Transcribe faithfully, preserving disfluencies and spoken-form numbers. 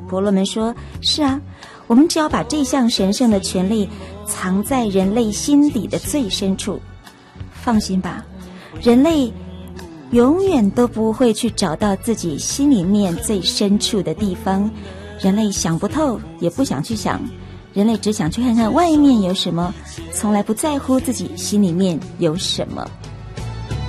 婆罗门说，是啊，我们只要把这项神圣的权利藏在人类心底的最深处，放心吧，人类永远都不会去找到自己心里面最深处的地方。人类想不透，也不想去想，人类只想去看看外面有什么，从来不在乎自己心里面有什么。